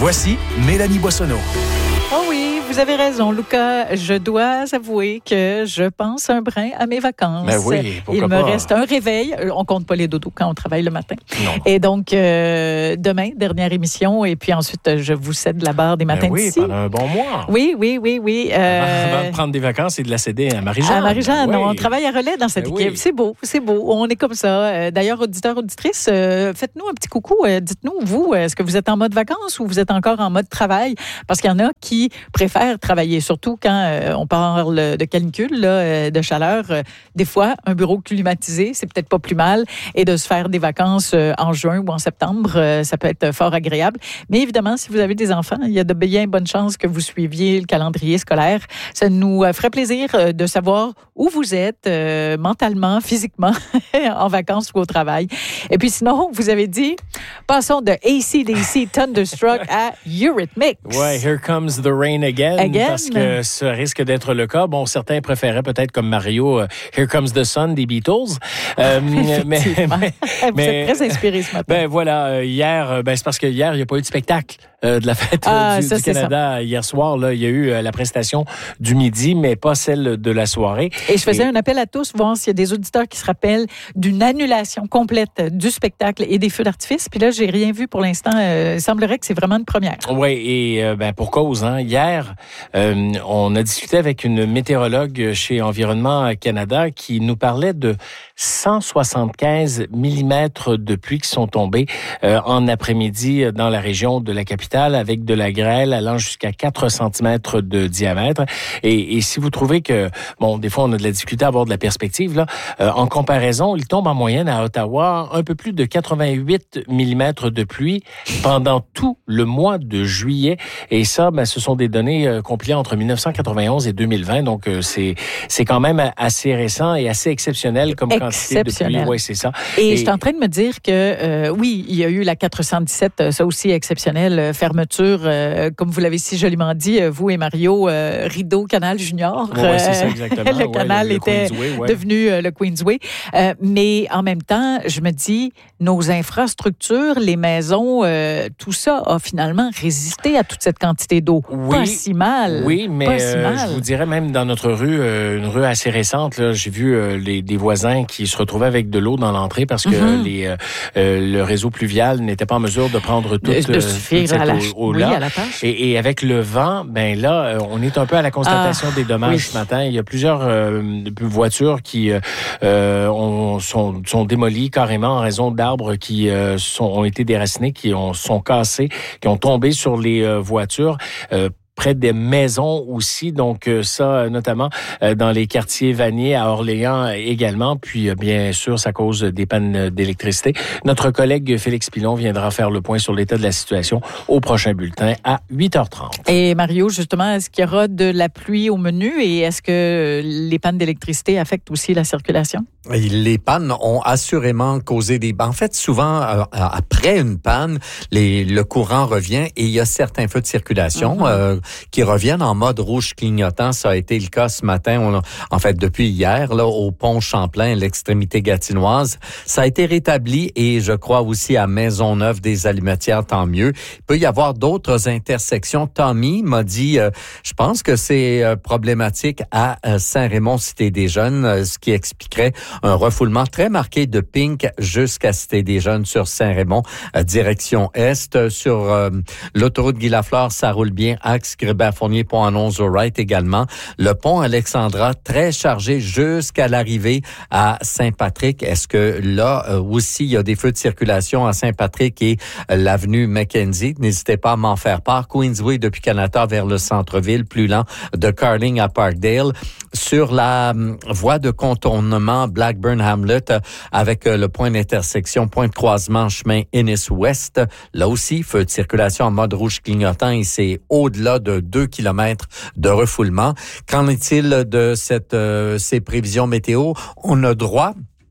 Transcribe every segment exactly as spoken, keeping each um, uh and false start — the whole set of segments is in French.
Voici Mélanie Boissonneau. Oh oui, vous avez raison, Luca. Je dois avouer que je pense un brin à mes vacances. Ben oui, pourquoi Il me pas? reste un réveil. On compte pas les dodos quand on travaille le matin. Non. Et donc, euh, demain, dernière émission. Et puis ensuite, je vous cède la barre des matins Ben oui, d'ici. pendant un bon mois. Oui, oui, oui, oui. Euh... Avant de prendre des vacances et de la céder à Marie-Jeanne. À Marie-Jeanne, ben oui. On travaille à relais dans cette ben équipe. Oui. C'est beau, c'est beau. On est comme ça. D'ailleurs, auditeurs, auditrices, euh, faites-nous un petit coucou. Dites-nous, vous, est-ce que vous êtes en mode vacances ou vous êtes encore en mode travail? Parce qu'il y en a qui préfèrent travailler, surtout quand euh, on parle de canicule, là, de chaleur. Euh, des fois, un bureau climatisé, c'est peut-être pas plus mal. Et de se faire des vacances euh, en juin ou en septembre, euh, ça peut être fort agréable. Mais évidemment, si vous avez des enfants, il y a de bien bonnes chances que vous suiviez le calendrier scolaire. Ça nous ferait plaisir euh, de savoir où vous êtes euh, mentalement, physiquement, en vacances ou au travail. Et puis sinon, vous avez dit, passons de A C D C Thunderstruck à Eurythmics. Ouais, Here Comes the Rain Again, Again. Parce que ça risque d'être le cas. Bon, certains préféraient peut-être comme Mario, uh, Here Comes the Sun des Beatles. Euh, mais, mais, vous mais, êtes très inspiré ce matin. Ben voilà, euh, hier, ben c'est parce que hier, il n'y a pas eu de spectacle euh, de la fête ah, du, ça, du Canada. Ça. Hier soir, là, il y a eu euh, la prestation du midi, mais pas celle de la soirée. Et je faisais Et... un appel à tous, voir s'il y a des auditeurs qui se rappellent d'une annulation complète du spectacle et des feux d'artifice. Puis là, j'ai rien vu pour l'instant. Euh, il semblerait que c'est vraiment une première. Oui, et euh, ben pour cause. Hein, hier, euh, on a discuté avec une météorologue chez Environnement Canada qui nous parlait de cent soixante-quinze millimètres de pluie qui sont tombés euh, en après-midi dans la région de la capitale, avec de la grêle allant jusqu'à quatre centimètres de diamètre. Et, et si vous trouvez que, bon, des fois on a de la difficulté à avoir de la perspective, là, euh, en comparaison, il tombe en moyenne à Ottawa un peu plus de quatre-vingt-huit millimètres de pluie pendant tout le mois de juillet. Et ça, ben, ce sont des données euh, compilées entre dix-neuf cent quatre-vingt-onze et deux mille vingt. Donc, euh, c'est, c'est quand même assez récent et assez exceptionnel comme quantité de pluie. Oui, c'est ça. Et, et je et... suis en train de me dire que, euh, oui, il y a eu la quatre cent dix-sept, ça aussi exceptionnel, fermeture, euh, comme vous l'avez si joliment dit, vous et Mario, euh, Rideau Canal Junior. Oui, ouais, c'est ça, exactement. le canal ouais, le, le était Queensway, ouais. devenu euh, le Queensway. Euh, mais en même temps, je me dis, nos infrastructures, les maisons, euh, tout ça a finalement résisté à toute cette quantité d'eau. Oui, pas si mal. Oui, mais pas si mal. Euh, je vous dirais même dans notre rue, euh, une rue assez récente, là, j'ai vu euh, les, des voisins qui se retrouvaient avec de l'eau dans l'entrée parce que mm-hmm. les, euh, euh, le réseau pluvial n'était pas en mesure de prendre toute, de, de suffire toute cette à la, eau-là. Oui, à la tâche. Et, et avec le vent, ben là, euh, on est un peu à la constatation ah, des dommages oui. ce matin. Il y a plusieurs euh, voitures qui euh, ont, sont, sont démolies carrément en raison d'arbres qui euh, sont, ont été déracinés, qui ont, sont cassés, qui ont tombé sur les euh, voitures. Euh, près des maisons aussi, donc ça, notamment dans les quartiers Vanier à Orléans également, puis bien sûr, c'est à cause des pannes d'électricité. Notre collègue Félix Pilon viendra faire le point sur l'état de la situation au prochain bulletin à huit heures trente. Et Mario, justement, est-ce qu'il y aura de la pluie au menu et est-ce que les pannes d'électricité affectent aussi la circulation? Les pannes ont assurément causé des... En fait, souvent, euh, après une panne, les, le courant revient et il y a certains feux de circulation mm-hmm. euh, qui reviennent en mode rouge clignotant. Ça a été le cas ce matin, on a, en fait, depuis hier, là, au pont Champlain, l'extrémité gatinoise. Ça a été rétabli et je crois aussi à Maisonneuve des Alimentières, tant mieux. Il peut y avoir d'autres intersections. Tommy m'a dit, euh, je pense que c'est euh, problématique à euh, Saint-Raymond, Cité des Jeunes, euh, ce qui expliquerait un refoulement très marqué de Pink jusqu'à Cité des Jeunes sur Saint-Raymond, euh, direction Est. Sur euh, l'autoroute Guy-Lafleur, ça roule bien. Axe Grébert-Fournier, pont Annonce au Right également. Le pont Alexandra, très chargé jusqu'à l'arrivée à Saint-Patrick. Est-ce que là euh, aussi, il y a des feux de circulation à Saint-Patrick et euh, l'avenue Mackenzie? N'hésitez pas à m'en faire part. Queensway depuis Canada vers le centre-ville, plus lent de Carling à Parkdale. Sur la euh, voie de contournement Blackburn-Hamlet euh, avec euh, le point d'intersection, point de croisement, chemin Ennis-Ouest. Là aussi, feu de circulation en mode rouge clignotant et c'est au-delà de deux kilomètres de refoulement. Qu'en est-il de cette, euh, ces prévisions météo? On a droit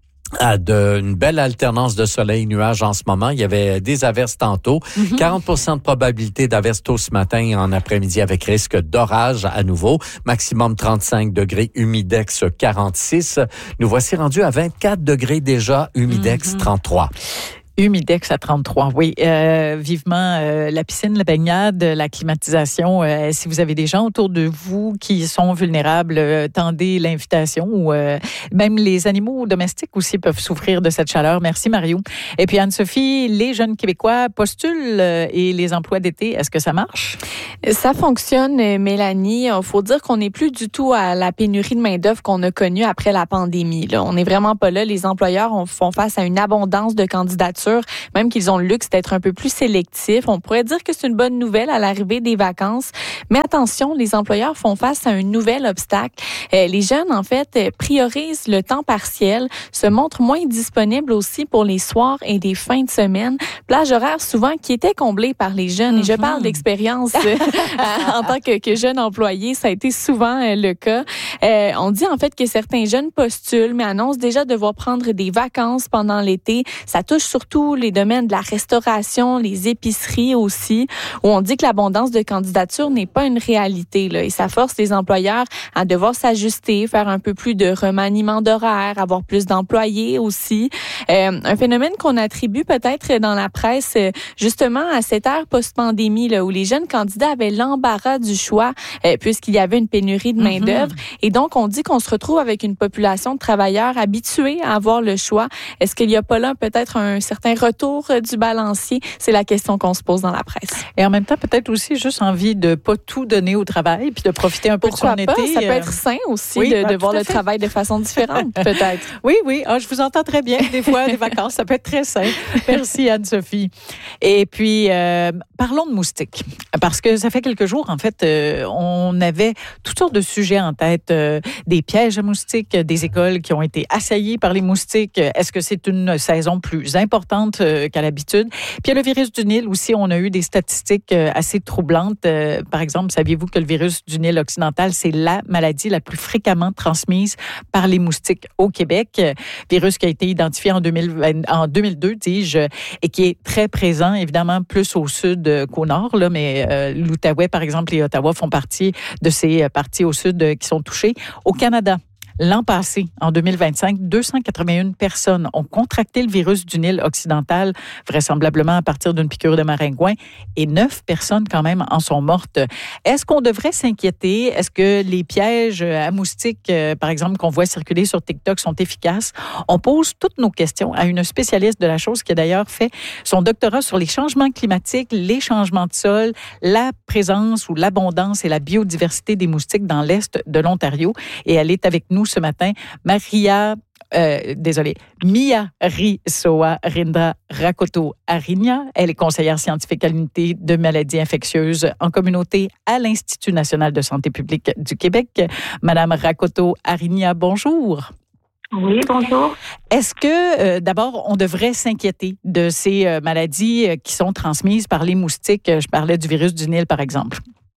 à de, une belle alternance de soleil-nuages en ce moment. Il y avait des averses tantôt. Mm-hmm. quarante pour cent de probabilité d'averses tôt ce matin et en après-midi avec risque d'orage à nouveau. Maximum trente-cinq degrés, humidex quarante-six. Nous voici rendus à vingt-quatre degrés déjà, humidex mm-hmm. trente-trois. Humidex à trente-trois, oui. Euh, vivement euh, la piscine, la baignade, la climatisation. Euh, si vous avez des gens autour de vous qui sont vulnérables, euh, tendez l'invitation. Ou euh, même les animaux domestiques aussi peuvent souffrir de cette chaleur. Merci, Mario. Et puis, Anne-Sophie, les jeunes Québécois postulent euh, et les emplois d'été, est-ce que ça marche? Ça fonctionne, Mélanie. Il faut dire qu'on n'est plus du tout à la pénurie de main-d'œuvre qu'on a connue après la pandémie. Là. On n'est vraiment pas là. Les employeurs on, font face à une abondance de candidatures, même qu'ils ont le luxe d'être un peu plus sélectifs. On pourrait dire que c'est une bonne nouvelle à l'arrivée des vacances. Mais attention, les employeurs font face à un nouvel obstacle. Euh, les jeunes, en fait, priorisent le temps partiel, se montrent moins disponibles aussi pour les soirs et les fins de semaine. Plage horaire souvent qui était comblée par les jeunes. Mm-hmm. Et je parle d'expérience en tant que, que jeune employé. Ça a été souvent euh, le cas. Euh, on dit en fait que certains jeunes postulent, mais annoncent déjà devoir prendre des vacances pendant l'été. Ça touche surtout les domaines de la restauration, les épiceries aussi, où on dit que l'abondance de candidatures n'est pas une réalité. Là, et ça force les employeurs à devoir s'ajuster, faire un peu plus de remaniement d'horaire, avoir plus d'employés aussi. Euh, un phénomène qu'on attribue peut-être dans la presse, justement à cette ère post-pandémie, là, où les jeunes candidats avaient l'embarras du choix, euh, puisqu'il y avait une pénurie de main-d'œuvre. Mm-hmm. Et donc, on dit qu'on se retrouve avec une population de travailleurs habitués à avoir le choix. Est-ce qu'il n'y a pas là peut-être un certain retour du balancier? C'est la question qu'on se pose dans la presse. Et en même temps, peut-être aussi juste envie de pas tout donner au travail puis de profiter un peu Pourquoi de son pas? été. Ça peut être sain aussi oui, de, bah, de voir le travail de façon différente, peut-être. Oui, oui. Ah, je vous entends très bien. Des fois, des vacances, ça peut être très sain. Merci, Anne-Sophie. Et puis, euh, parlons de moustiques. Parce que ça fait quelques jours, en fait, euh, on avait toutes sortes de sujets en tête. Euh, des pièges à moustiques, des écoles qui ont été assaillies par les moustiques. Est-ce que c'est une saison plus importante euh, qu'à l'habitude? Puis, le virus du Nil aussi, on a eu des statistiques euh, assez troublantes. Euh, par exemple, saviez-vous que le virus du Nil occidental, c'est la maladie la plus fréquemment transmise par les moustiques au Québec? Virus qui a été identifié en, deux mille vingt, en deux mille deux, dis-je, et qui est très présent, évidemment, plus au sud qu'au nord, là, mais euh, l'Outaouais, par exemple, et Ottawa font partie de ces parties au sud euh, qui sont touchées. Au Canada, l'an passé, en deux mille vingt-cinq, deux cent quatre-vingt-une personnes ont contracté le virus du Nil occidental, vraisemblablement à partir d'une piqûre de maringouin, et neuf personnes quand même en sont mortes. Est-ce qu'on devrait s'inquiéter? Est-ce que les pièges à moustiques, euh, par exemple, qu'on voit circuler sur TikTok sont efficaces? On pose toutes nos questions à une spécialiste de la chose qui a d'ailleurs fait son doctorat sur les changements climatiques, les changements de sol, la présence ou l'abondance et la biodiversité des moustiques dans l'est de l'Ontario. Et elle est avec nous ce matin, Maria, euh, désolée, Miarisoa Rindra Rakoto Arinya. Elle est conseillère scientifique à l'unité de maladies infectieuses en communauté à l'Institut national de santé publique du Québec. Madame Rakoto Arinya, bonjour. Oui, bonjour. Est-ce que, euh, d'abord, on devrait s'inquiéter de ces euh, maladies euh, qui sont transmises par les moustiques? Je parlais du virus du Nil, par exemple.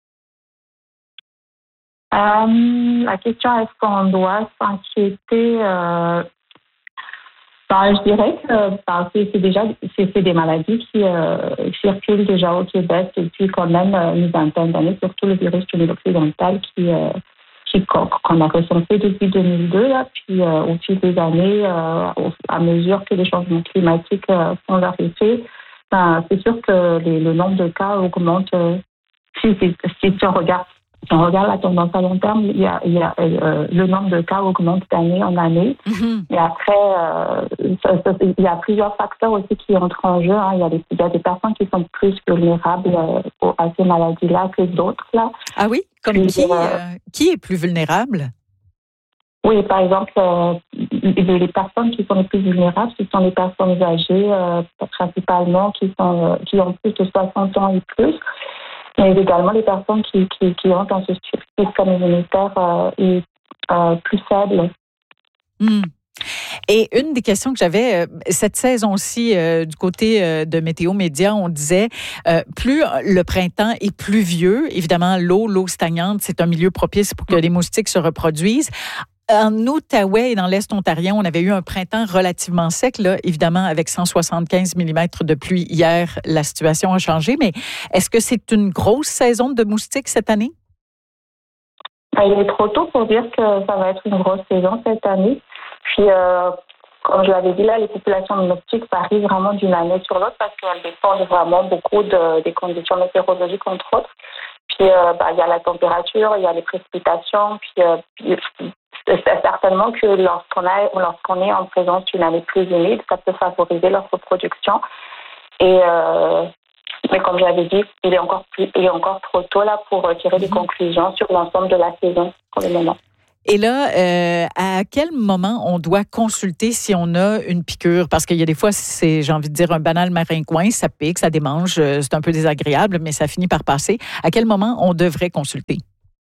Euh, la question, est-ce qu'on doit s'inquiéter? Euh, ben, je dirais que ben, c'est, c'est déjà c'est, c'est des maladies qui euh, circulent déjà au Québec depuis quand même une vingtaine d'années, surtout le virus du Nil occidental qui, euh, qui, qu'on a recensé depuis deux mille deux. Là, puis euh, au fil des années, euh, au, à mesure que les changements climatiques euh, font leur effet, ben, c'est sûr que les, le nombre de cas augmente. Euh, si, si, si on regarde Si on regarde la tendance à long terme, il y a, il y a euh, le nombre de cas augmente d'année en année. Mm-hmm. Et après, euh, ça, ça, il y a plusieurs facteurs aussi qui entrent en jeu. Hein. Il y a des, il y a des personnes qui sont plus vulnérables euh, à ces maladies-là que d'autres. Là. Ah oui? Comme Puis, qui, euh, euh, qui est plus vulnérable? Oui, par exemple, euh, les personnes qui sont les plus vulnérables, ce sont les personnes âgées, euh, principalement, qui, sont, euh, qui ont plus de soixante ans et plus. Mais également les personnes qui, qui, qui ont un système immunitaire euh, et, euh, plus faible. Mmh. Et une des questions que j'avais, cette saison-ci, euh, du côté euh, de Météo Média, on disait, euh, plus le printemps est pluvieux, évidemment, l'eau, l'eau stagnante, c'est un milieu propice pour que les moustiques se reproduisent. En Outaouais et dans l'Est ontarien, on avait eu un printemps relativement sec, là, évidemment, avec cent soixante-quinze millimètres de pluie hier. La situation a changé, mais est-ce que c'est une grosse saison de moustiques cette année? Il est trop tôt pour dire que ça va être une grosse saison cette année. Puis, euh, comme je l'avais dit là, les populations de moustiques varient vraiment d'une année sur l'autre parce qu'elles dépendent vraiment beaucoup de, des conditions météorologiques, entre autres. Puis, euh, bah, il y a la température, il y a les précipitations, puis, euh, puis c'est certainement que lorsqu'on, a, lorsqu'on est en présence d'une année plus humide, ça peut favoriser leur reproduction. Et, euh, mais comme j'avais dit, il est encore plus, il est encore trop tôt là pour tirer des conclusions sur l'ensemble de la saison pour le moment. Et là, euh, à quel moment on doit consulter si on a une piqûre? Parce qu'il y a des fois, c'est, j'ai envie de dire, un banal maringouin, ça pique, ça démange, c'est un peu désagréable, mais ça finit par passer. À quel moment on devrait consulter?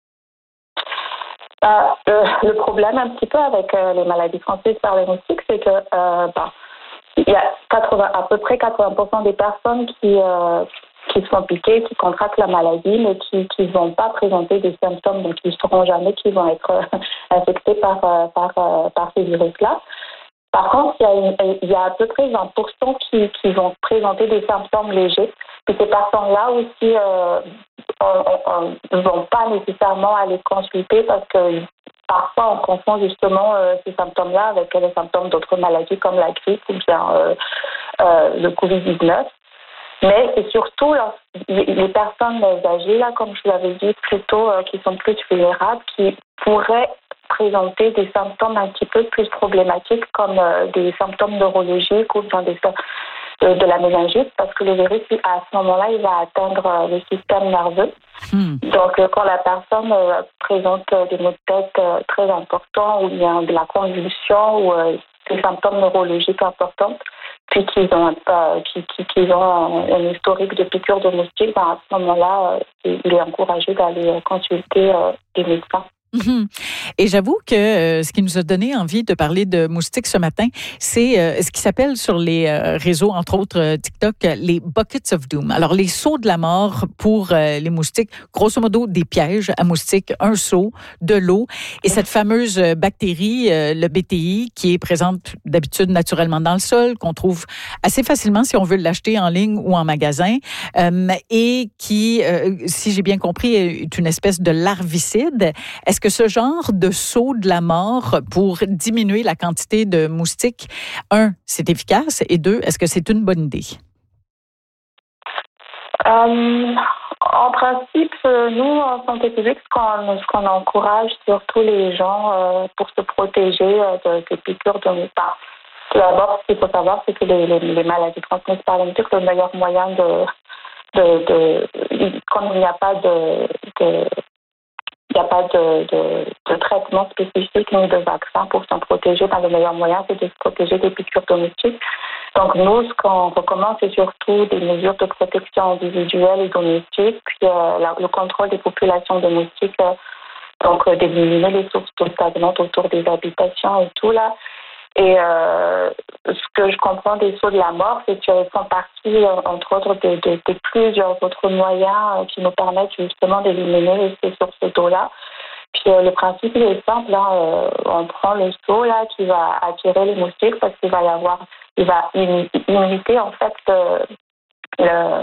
Euh, euh, le problème un petit peu avec euh, les maladies transmises par les moustiques, c'est que euh, bah, il y a quatre-vingts, à peu près quatre-vingts pour cent des personnes qui, euh, qui se font piquer, qui contractent la maladie, mais qui ne vont pas présenter des symptômes, donc ils ne sauront jamais qu'ils vont être euh, infectés par, euh, par, euh, par ces virus-là. Par contre, il y a, une, il y a à peu près vingt pour cent qui, qui vont présenter des symptômes légers. Et ces personnes-là aussi euh, ne vont pas nécessairement aller consulter parce que parfois on confond justement euh, ces symptômes-là avec les symptômes d'autres maladies comme la grippe ou bien euh, euh, le covid dix-neuf. Mais c'est surtout les personnes âgées, là, comme je vous l'avais dit, plutôt euh, qui sont plus vulnérables, qui pourraient présenter des symptômes un petit peu plus problématiques comme euh, des symptômes neurologiques ou bien des de, de la méningite, parce que le virus, à ce moment-là, il va atteindre euh, le système nerveux. Mmh. Donc, euh, quand la personne euh, présente euh, des maux de tête euh, très importants ou bien de la convulsion ou euh, des symptômes neurologiques importants, puis qu'ils ont, euh, qui, qui, qui ont un, un historique de piqûres de moustiques, ben, à ce moment-là, euh, il est encouragé d'aller consulter euh, des médecins. Mmh. Et j'avoue que euh, ce qui nous a donné envie de parler de moustiques ce matin, c'est euh, ce qui s'appelle sur les euh, réseaux, entre autres euh, TikTok, les buckets of doom. Alors, les seaux de la mort pour euh, les moustiques, grosso modo, des pièges à moustiques, un seau, de l'eau, et cette fameuse bactérie, euh, le B T I, qui est présente d'habitude naturellement dans le sol, qu'on trouve assez facilement si on veut l'acheter en ligne ou en magasin, euh, et qui, euh, si j'ai bien compris, est une espèce de larvicide. Est-ce que ce genre de seau de la mort pour diminuer la quantité de moustiques, un, c'est efficace, et deux, est-ce que c'est une bonne idée? Euh, en principe, nous, en santé publique, ce qu'on, ce qu'on encourage surtout les gens euh, pour se protéger euh, de, des piqûres de moustiques. Tout d'abord, ce qu'il faut savoir, c'est que les, les, les maladies transmises par les moustiques, le meilleur moyen de... de, de comme il n'y a pas de... de Il n'y a pas de, de, de traitement spécifique ni de vaccin pour s'en protéger. Ben, le meilleur moyen, c'est de se protéger des piqûres de moustiques. Donc, nous, ce qu'on recommande, c'est surtout des mesures de protection individuelle et domestique, puis euh, la, le contrôle des populations de moustiques, euh, donc euh, d'éliminer les sources d'eau stagnantes autour des habitations et tout, là. Et euh, ce que je comprends des seaux de la mort, c'est qu'ils font partie, entre autres, de, de, de plusieurs autres moyens qui nous permettent justement d'éliminer ces sources d'eau-là. Puis euh, le principe, il est simple. Hein, euh, on prend le seau là qui va attirer les moustiques parce qu'il va y avoir, il va imiter en fait euh, le,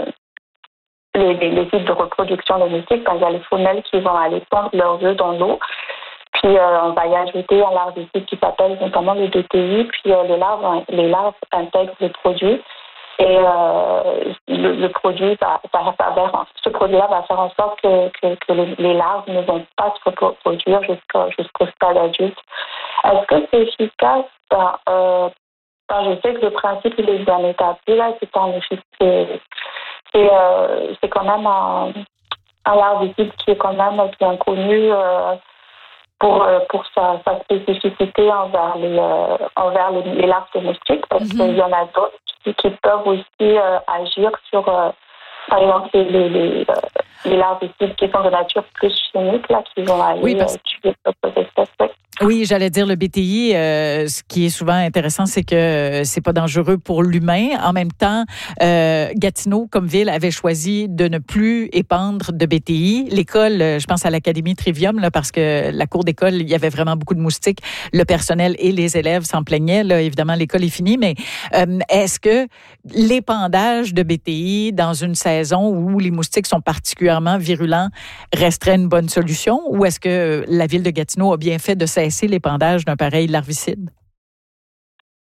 les, les, les types de reproduction des moustiques. Quand il y a les femelles qui vont aller pondre leurs œufs dans l'eau. Puis euh, on va y ajouter un larvicide qui s'appelle notamment le B T I. Puis euh, les larves, les larves intègrent le produit et euh, le, le produit va, va, va, va ce produit-là va faire en sorte que, que, que les, les larves ne vont pas se reproduire jusqu'au jusqu'au stade adulte. Est-ce que c'est efficace? Ben, euh, ben, je sais que le principe il est bien établi là. C'est en effet c'est c'est, euh, c'est quand même un, un larvicide qui est quand même bien connu. Euh, pour pour sa, sa spécificité envers les euh, envers les, les larves domestiques parce mm-hmm. qu'il y en a d'autres qui, qui peuvent aussi euh, agir sur euh, par exemple les les, les, euh, les larves qui sont de nature plus chimique là qui vont aller oui, parce... euh, tuer d'autres espèces. Ouais. Oui, j'allais dire le B T I. Euh, ce qui est souvent intéressant, c'est que euh, c'est pas dangereux pour l'humain. En même temps, euh, Gatineau, comme ville, avait choisi de ne plus épandre de B T I. L'école, je pense à l'Académie Trivium, là, parce que la cour d'école, il y avait vraiment beaucoup de moustiques. Le personnel et les élèves s'en plaignaient. Là, évidemment, l'école est finie. Mais euh, est-ce que l'épandage de B T I dans une saison où les moustiques sont particulièrement virulents resterait une bonne solution, ou est-ce que la ville de Gatineau a bien fait de cesser l'épandage d'un pareil larvicide?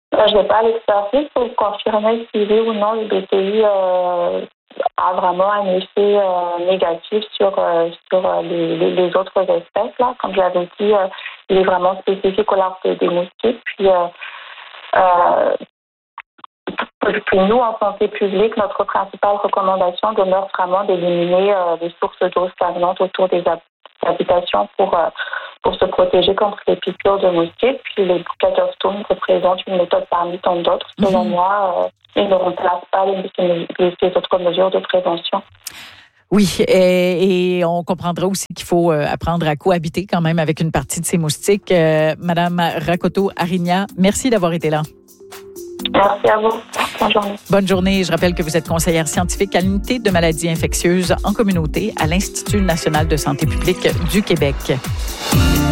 Je n'ai pas l'expertise pour confirmer si oui ou non le B T I euh, a vraiment un effet euh, négatif sur, euh, sur euh, les, les, les autres espèces. Là. Comme je l'avais dit, euh, il est vraiment spécifique au larve des moustiques. Puis, euh, euh, Puis nous, en santé publique, notre principale recommandation demeure vraiment d'éliminer euh, les sources d'eau stagnantes autour des habitations pour, euh, pour se protéger contre les piqûres de moustiques. Puis les bouquets of stones représentent une méthode parmi tant d'autres. Selon mmh. moi, euh, ils ne remplacent pas les, les, les autres mesures de prévention. Oui, et, et on comprendra aussi qu'il faut euh, apprendre à cohabiter quand même avec une partie de ces moustiques. Euh, Madame Rakoto Arigna, merci d'avoir été là. Merci à vous. Bonne journée. Bonne journée. Je rappelle que vous êtes conseillère scientifique à l'unité de maladies infectieuses en communauté à l'Institut national de santé publique du Québec.